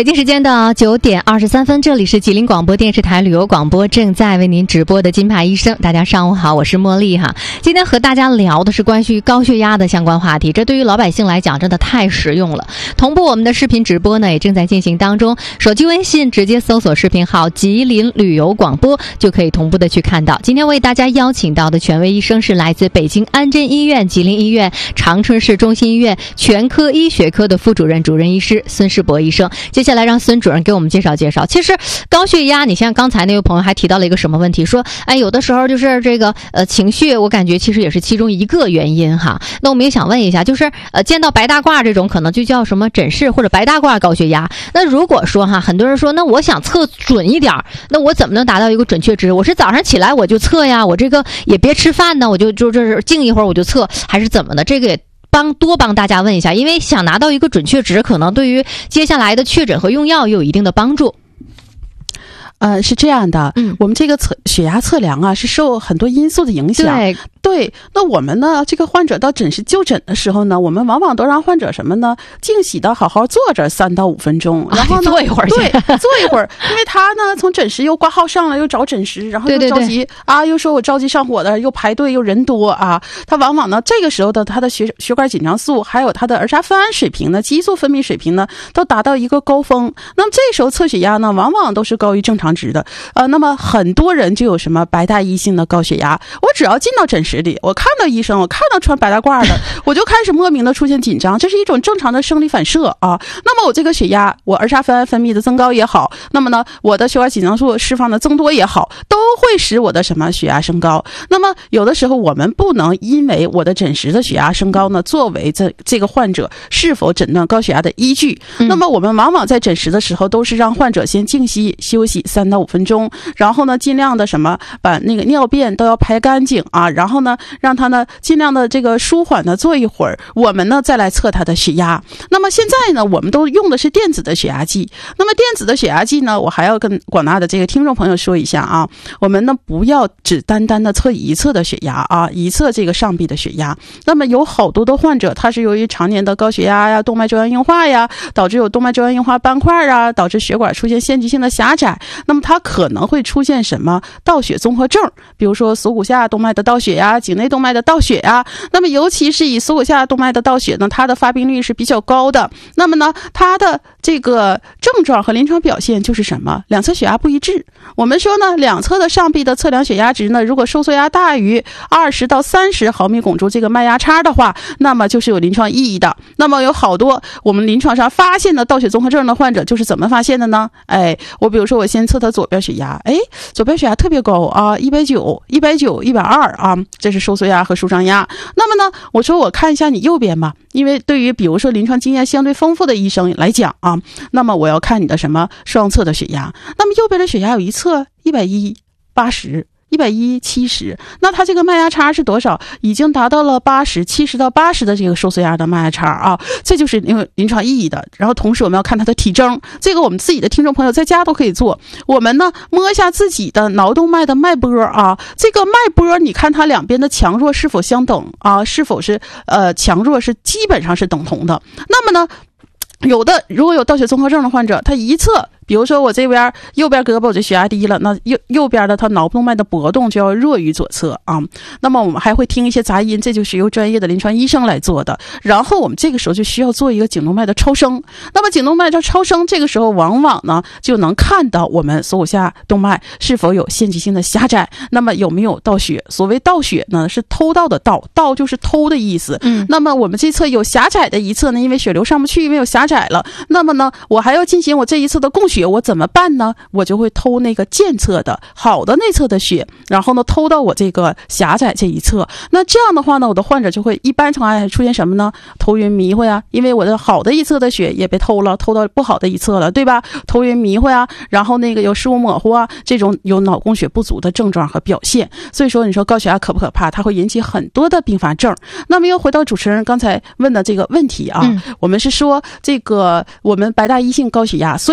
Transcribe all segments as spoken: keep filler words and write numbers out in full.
北京时间的九点二十三分，这里是吉林广播电视台旅游广播，正在为您直播的金牌医生。大家上午好，我是茉莉哈。今天和大家聊的是关于高血压的相关话题，这对于老百姓来讲真的太实用了。同步我们的视频直播呢也正在进行当中，手机微信直接搜索视频号吉林旅游广播就可以同步的去看到。今天为大家邀请到的权威医生是来自北京安贞医院、吉林医院、长春市中心医院全科医学科的副主任主任医师孙世博医生。接下来让孙主任给我们介绍介绍。其实高血压，你像刚才那位朋友还提到了一个什么问题，说哎，有的时候就是这个呃情绪，我感觉其实也是其中一个原因哈。那我们也想问一下，就是呃见到白大褂这种可能就叫什么诊室或者白大褂高血压。那如果说哈，很多人说那我想测准一点，那我怎么能达到一个准确值？我是早上起来我就测呀，我这个也别吃饭呢，我就就这是静一会儿我就测，还是怎么的？这个也帮多帮大家问一下，因为想拿到一个准确值，可能对于接下来的确诊和用药也有一定的帮助。 呃，是这样的， 嗯， 我们这个测血压测量啊，是受很多因素的影响。 对对，那我们呢，这个患者到诊室就诊的时候呢，我们往往都让患者什么呢？静息的好好坐着三到五分钟，然后呢， 坐一会儿， 对，坐一会儿，因为他呢从诊室又挂号上了，又找诊室，然后又着急， 对对对啊，又说我着急上火的，又排队又人多啊，他往往呢这个时候的他的血血管紧张素还有他的儿茶酚胺水平呢，激素分泌水平呢都达到一个高峰。那么这时候测血压呢，往往都是高于正常值的。呃，那么很多人就有什么白大褂性的高血压，我只要进到诊室里，我看到医生，我看到穿白大褂的，我就开始莫名的出现紧张，这是一种正常的生理反射啊。那么我这个血压，我儿茶酚胺分泌的增高也好，那么呢，我的血管紧张素释放的增多也好，都会使我的什么血压升高。那么有的时候我们不能因为我的诊时的血压升高呢，作为这这个患者是否诊断高血压的依据。 嗯、 那么我们往往在诊时的时候，都是让患者先静息休息三到五分钟，然后呢，尽量的什么把那个尿便都要排干净啊，然后呢，让他呢尽量的这个舒缓的坐一会儿，我们呢再来测他的血压。那么现在呢，我们都用的是电子的血压计。那么电子的血压计呢，我还要跟广大的这个听众朋友说一下啊，我们呢不要只单单的测一侧的血压啊，一侧这个上臂的血压。那么有好多的患者，他是由于常年的高血压呀、动脉粥样硬化呀，导致有动脉粥样硬化斑块啊，导致血管出现腺体性的狭窄。那么他可能会出现什么盗血综合症，比如说锁骨下动脉的盗血呀、颈内动脉的盗血呀。那么尤其是以锁骨下动脉的盗血呢，它的发病率是比较高的。那么呢，它的这个症状和临床表现就是什么？两侧血压不一致。我们说呢，两侧的上臂的测量血压值呢，如果收缩压大于二十到三十毫米汞柱这个脉压差的话，那么就是有临床意义的。那么有好多我们临床上发现的盗血综合症的患者，就是怎么发现的呢？哎，我比如说我先测他左边血压，哎，左边血压特别高啊，一百九、一百九、一百二啊，这是收缩压和舒张压。那么呢，我说我看一下你右边吧，因为对于比如说临床经验相对丰富的医生来讲啊，那么我要看你的什么双侧的血压。那么右边的血压有一侧一百一、八十。一百一七十，那它这个脉压差是多少？已经达到了八十七十到八十的这个收缩压的脉压差啊，这就是因为临床意义的。然后同时我们要看它的体征，这个我们自己的听众朋友在家都可以做。我们呢摸一下自己的脑动脉的脉波啊，这个脉波你看它两边的强弱是否相等啊？是否是呃强弱是基本上是等同的。那么呢，有的如果有盗血综合症的患者，他一侧。比如说我这边右边胳膊我这血压低了，那右右边的它脑动脉的搏动就要弱于左侧啊。那么我们还会听一些杂音，这就是由专业的临床医生来做的。然后我们这个时候就需要做一个颈动脉的超声。那么颈动脉的超声，这个时候往往呢就能看到我们锁骨下动脉是否有腺体性的狭窄，那么有没有盗血。所谓盗血呢，是偷盗的盗，盗就是偷的意思。嗯，那么我们这侧有狭窄的一侧呢，因为血流上不去，因为有狭窄了，那么呢我还要进行我这一侧的供血，我怎么办呢？我就会偷那个健侧的好的内侧的血，然后呢偷到我这个狭窄这一侧。那这样的话呢，我的患者就会一般情况下出现什么呢？头晕迷糊呀，因为我的好的一侧的血也被偷了，偷到不好的一侧了，对吧？头晕迷糊呀，然后那个有视物模糊啊，这种有脑供血不足的症状和表现。所以说你说高血压可不可怕？它会引起很多的并发症。那么又回到主持人刚才问的这个问题啊，嗯、我们是说这个我们白大褂性高血压，所以我们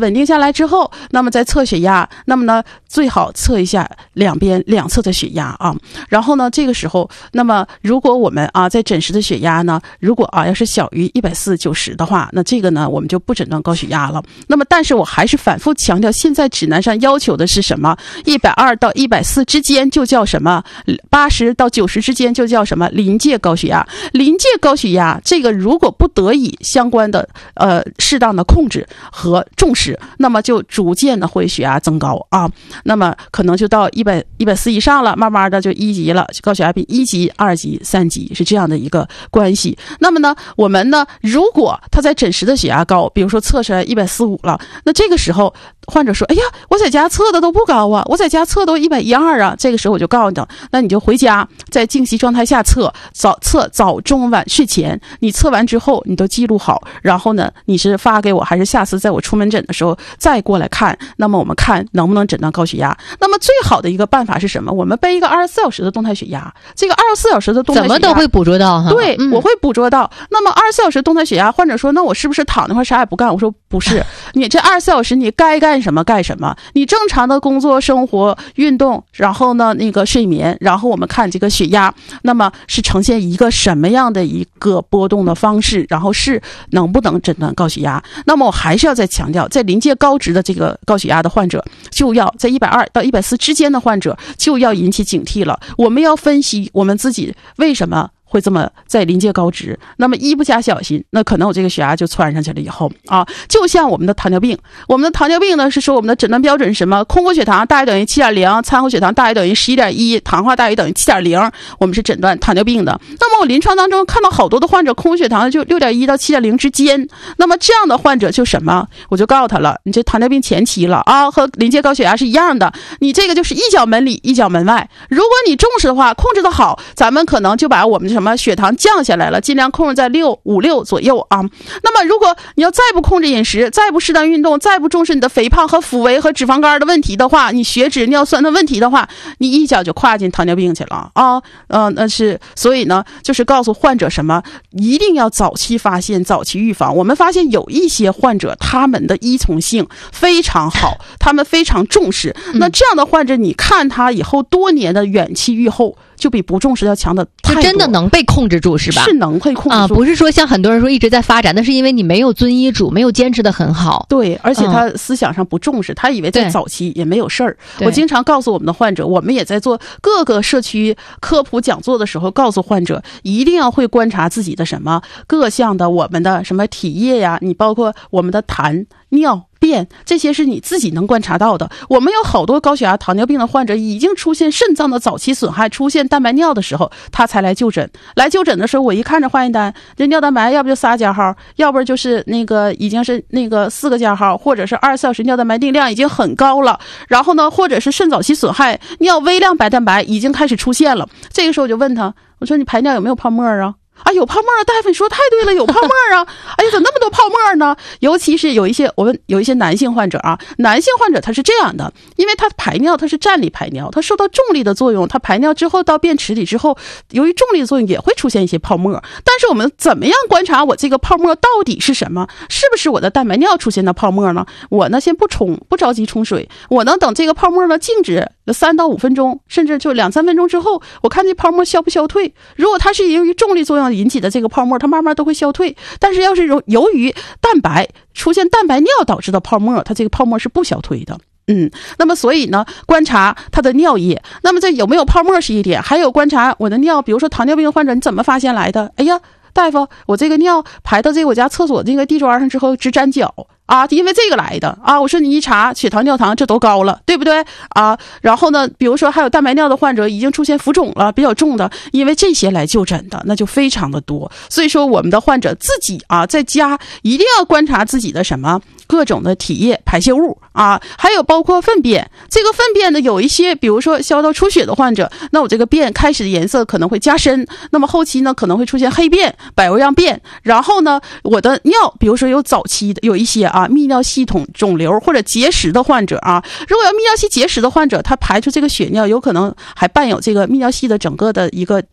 稳定下来之后，那么再测血压，那么呢最好测一下两边两侧的血压啊。然后呢这个时候，那么如果我们啊在诊时的血压呢，如果啊要是小于一百四九十的话，那这个呢我们就不诊断高血压了。那么但是我还是反复强调，现在指南上要求的是什么？一百二到一百四之间就叫什么？八十到九十之间就叫什么？临界高血压。临界高血压这个如果不得以相关的呃适当的控制和重视，那么就逐渐的会血压增高啊，那么可能就到一百一百四以上了，慢慢的就一级了，高血压病一级、二级、三级是这样的一个关系。那么呢，我们呢，如果他在诊时的血压高，比如说测出来一百四十五了，那这个时候患者说：“哎呀，我在家测的都不高啊，我在家测都一百一十二啊。”这个时候我就告诉你，那你就回家在静息状态下测，早测早中晚睡前，你测完之后你都记录好，然后呢，你是发给我，还是下次在我出门诊的时候再过来看？那么我们看能不能诊断高血压。那么最好的一个办法是什么？我们背一个二十四小时的动态血压，这个二十四小时的动态血压怎么都会捕捉到哈。 对、 嗯、 我会捕捉到。那么二十四小时动态血压，患者说：“那我是不是躺那块啥也不干？”我说：“不是，你这二十四小时你该干什么干什么，你正常的工作、生活、运动，然后呢那个睡眠，然后我们看这个血压，那么是呈现一个什么样的一个波动的方式，然后是能不能诊断高血压。那么我还是要再强调，在临界高值的这个高血压的患者，就要在一百二到一百四之间的患者就要引起警惕了。我们要分析我们自己为什么会这么在临界高值，那么一不加小心，那可能我这个血压就窜上去了以后啊，就像我们的糖尿病，我们的糖尿病呢是说我们的诊断标准是什么？空腹血糖大于等于 七点零， 餐后血糖大于等于 十一点一， 糖化大于等于 七点零， 我们是诊断糖尿病的。那么我临床当中看到好多的患者空腹血糖就 六点一 到 七点零之间，那么这样的患者就什么？我就告诉他了，你这糖尿病前期了啊，和临界高血压是一样的，你这个就是一脚门里一脚门外。如果你重视的话，控制的好，咱们可能就把我们什么血糖降下来了，尽量控制在六五六左右啊。那么如果你要再不控制饮食，再不适当运动，再不重视你的肥胖和腹围和脂肪肝的问题的话，你血脂尿酸的问题的话，你一脚就跨进糖尿病去了啊。呃那是所以呢，就是告诉患者什么，一定要早期发现，早期预防。我们发现有一些患者他们的依从性非常好，他们非常重视，那这样的患者你看他以后多年的远期预后就比不重视要强的太多， 真的能被控制住是吧？ 是能被控制住啊，不是说像很多人说一直在发展，那是因为你没有遵医嘱，没有坚持的很好。 对，而且他思想上不重视，嗯、他以为在早期也没有事儿。我经常告诉我们的患者，我们也在做各个社区科普讲座的时候，告诉患者一定要会观察自己的什么各项的我们的什么体液呀，你包括我们的痰、尿。便这些是你自己能观察到的。我们有好多高血压糖尿病的患者已经出现肾脏的早期损害，出现蛋白尿的时候，他才来就诊。来就诊的时候，我一看着化验单，这尿蛋白要不就仨加号，要不就是那个已经是那个四个加号，或者是二十四小时尿蛋白定量已经很高了。然后呢，或者是肾早期损害，尿微量白蛋白已经开始出现了。这个时候我就问他，我说你排尿有没有泡沫啊？啊，有泡沫啊！大夫，你说太对了，有泡沫啊！哎呀，怎么那么多泡沫呢？尤其是有一些我们有一些男性患者啊，男性患者他是这样的，因为他排尿他是站立排尿，他受到重力的作用，他排尿之后到便池里之后，由于重力的作用也会出现一些泡沫。但是我们怎么样观察我这个泡沫到底是什么？是不是我的蛋白尿出现的泡沫呢？我呢先不冲，不着急冲水，我能等这个泡沫呢静止三到五分钟，甚至就两三分钟之后，我看这泡沫消不消退。如果它是由于重力作用引起的这个泡沫，它慢慢都会消退。但是要是由于蛋白出现蛋白尿导致的泡沫，它这个泡沫是不消退的。嗯，那么所以呢，观察它的尿液，那么这有没有泡沫是一点，还有观察我的尿，比如说糖尿病患者你怎么发现来的？哎呀，大夫，我这个尿排到这个我家厕所这个地砖上之后直沾脚啊，因为这个来的啊。我说你一查血糖、尿糖这都高了，对不对啊？然后呢，比如说还有蛋白尿的患者已经出现浮肿了，比较重的，因为这些来就诊的那就非常的多。所以说我们的患者自己啊，在家一定要观察自己的什么各种的体液排泄物啊，还有包括粪便。这个粪便呢，有一些比如说消道出血的患者，那我这个便开始的颜色可能会加深，那么后期呢可能会出现黑便、柏油样便。然后呢，我的尿比如说有早期的有一些啊泌尿系统肿瘤或者结石的患者啊，如果要泌尿系结石的患者，他排出这个血尿有可能还伴有这个泌尿系的整个的一个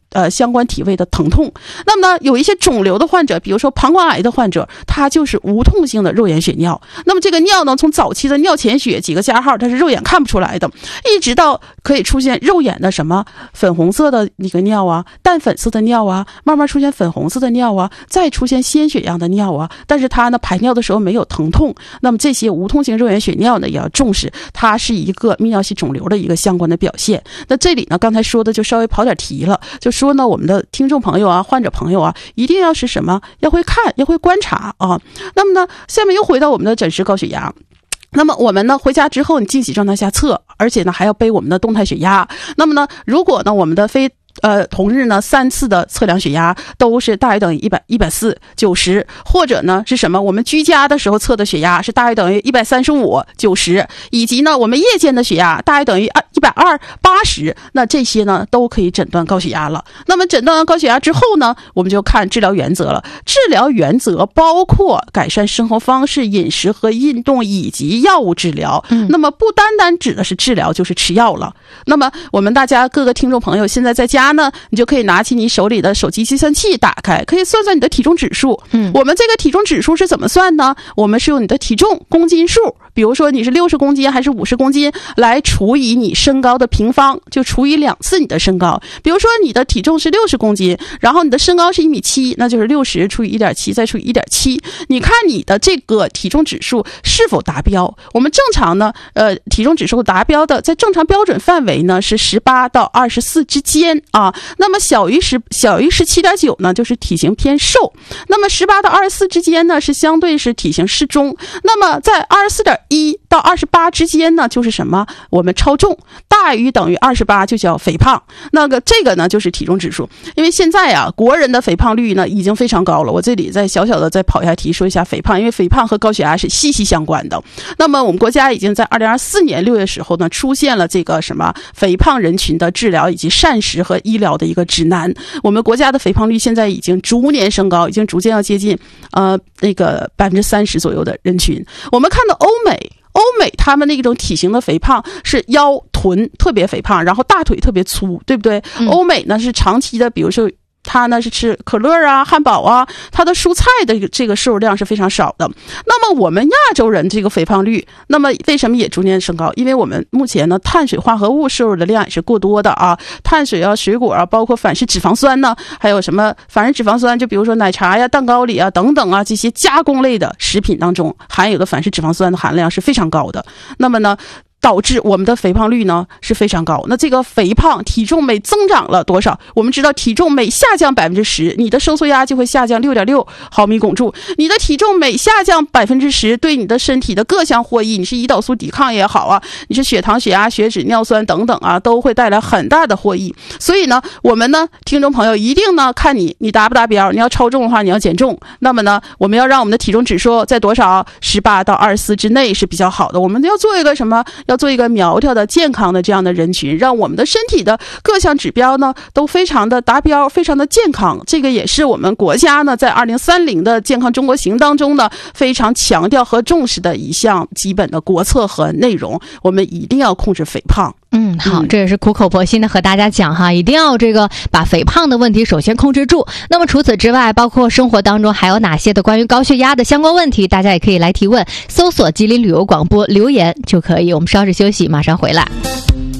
呃相关体位的疼痛。那么呢，有一些肿瘤的患者，比如说膀胱癌的患者，他就是无痛性的肉眼血尿。那么这个尿呢，从早期的尿潜血几个加号，它是肉眼看不出来的，一直到可以出现肉眼的什么粉红色的那个尿啊，淡粉色的尿啊，慢慢出现粉红色的尿啊，再出现鲜血样的尿啊，但是它呢排尿的时候没有疼痛。那么这些无痛性肉眼血尿呢也要重视，它是一个泌尿系肿瘤的一个相关的表现。那这里呢刚才说的就稍微跑点题了，就说呢我们的听众朋友啊，患者朋友啊，一定要是什么，要会看，要会观察啊。那么呢下面又回到我们的诊时高血压。那么我们呢回家之后，你静息状态下测，而且呢还要背我们的动态血压。那么呢如果呢我们的非呃，同日呢三次的测量血压都是大于等于一百一百四九十，或者呢是什么？我们居家的时候测的血压是大于等于一百三十五九十，以及呢我们夜间的血压大于等于一百二八十，那这些呢都可以诊断高血压了。那么诊断完高血压之后呢，我们就看治疗原则了。治疗原则包括改善生活方式、饮食和运动以及药物治疗。嗯，那么不单单指的是治疗，就是吃药了。那么我们大家各个听众朋友现在在家呢，你就可以拿起你手里的手机计算器，打开，可以算算你的体重指数。嗯，我们这个体重指数是怎么算呢？我们是用你的体重公斤数，比如说你是六十公斤还是五十公斤，来除以你身高的平方，就除以两次你的身高。比如说你的体重是六十公斤，然后你的身高是一米七，那就是六十除以一点七再除以一点七。你看你的这个体重指数是否达标？我们正常呢，呃，体重指数达标的，在正常标准范围呢是十八到二十四之间啊。那么小于十小于十七点九呢，就是体型偏瘦。那么十八到二十四之间呢，是相对是体型适中。那么在二十四点一到二十八之间呢，就是什么？我们超重，大于等于二十八就叫肥胖。那个这个呢就是体重指数。因为现在啊，国人的肥胖率呢已经非常高了。我这里再小小的再跑一下题，说一下肥胖，因为肥胖和高血压是息息相关的。那么我们国家已经在二零二四年六月时候呢，出现了这个什么肥胖人群的治疗以及膳食和医疗的一个指南。我们国家的肥胖率现在已经逐年升高，已经逐渐要接近呃那个百分之三十左右的人群。我们看到欧美。欧美他们那种体型的肥胖是腰臀特别肥胖，然后大腿特别粗，对不对？嗯、欧美呢是长期的，比如说他呢是吃可乐啊、汉堡啊，他的蔬菜的这个摄入量是非常少的。那么我们亚洲人这个肥胖率，那么为什么也逐年升高？因为我们目前呢碳水化合物摄入的量也是过多的啊，碳水啊、水果啊，包括反式脂肪酸呢，还有什么反式脂肪酸，就比如说奶茶呀、蛋糕里啊等等啊，这些加工类的食品当中含有的反式脂肪酸的含量是非常高的。那么呢导致我们的肥胖率呢是非常高。那这个肥胖体重每增长了多少？我们知道体重每下降百分之十，你的收缩压就会下降六点六毫米汞柱。你的体重每下降百分之十，对你的身体的各项获益，你是胰岛素抵抗也好啊，你是血糖、血压、血脂、尿酸等等啊，都会带来很大的获益。所以呢，我们呢，听众朋友一定呢看你你达不达标。你要超重的话，你要减重。那么呢，我们要让我们的体重指数在多少？十八到二十四之内是比较好的。我们要做一个什么？要做一个苗条的健康的这样的人群，让我们的身体的各项指标呢都非常的达标，非常的健康。这个也是我们国家呢在二零三零的健康中国行当中呢非常强调和重视的一项基本的国策和内容。我们一定要控制肥胖。 嗯，好，这也是苦口婆心的和大家讲哈，一定要这个把肥胖的问题首先控制住。那么除此之外，包括生活当中还有哪些的关于高血压的相关问题，大家也可以来提问，搜索吉林旅游广播留言就可以。我们稍事休息，马上回来。